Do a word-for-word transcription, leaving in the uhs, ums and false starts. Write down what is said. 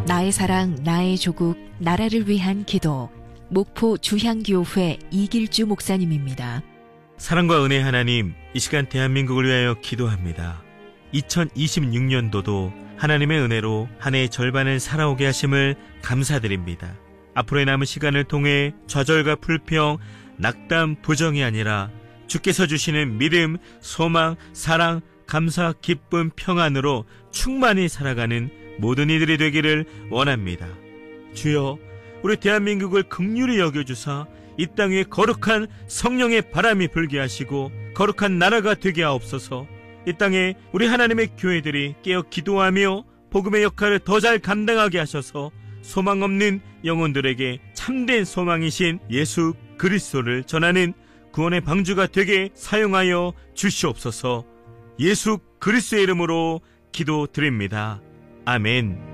나의 사랑, 나의 조국, 나라를 위한 기도. 목포 주향교회 이길주 목사님입니다. 사랑과 은혜 하나님, 이 시간 대한민국을 위하여 기도합니다. 이천이십육 년도도 하나님의 은혜로 한 해의 절반을 살아오게 하심을 감사드립니다. 앞으로의 남은 시간을 통해 좌절과 불평, 낙담, 부정이 아니라 주께서 주시는 믿음, 소망, 사랑, 감사, 기쁨, 평안으로 충만히 살아가는 모든 이들이 되기를 원합니다. 주여, 우리 대한민국을 긍휼히 여겨주사 이 땅 위에 거룩한 성령의 바람이 불게 하시고 거룩한 나라가 되게 하옵소서. 이 땅에 우리 하나님의 교회들이 깨어 기도하며 복음의 역할을 더 잘 감당하게 하셔서 소망 없는 영혼들에게 참된 소망이신 예수 그리스도를 전하는 구원의 방주가 되게 사용하여 주시옵소서. 예수 그리스도의 이름으로 기도드립니다. 아멘.